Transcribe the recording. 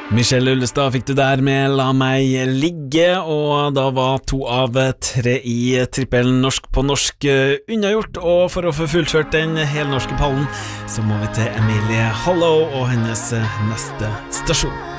Michelle Ullestad fikk du der med La meg ligge, og da var 2 av 3 i trippelen norsk på norsk unnagjort, og for å få fullført den helnorske pallen, så må vi til Emilie Hollow og hennes neste stasjon.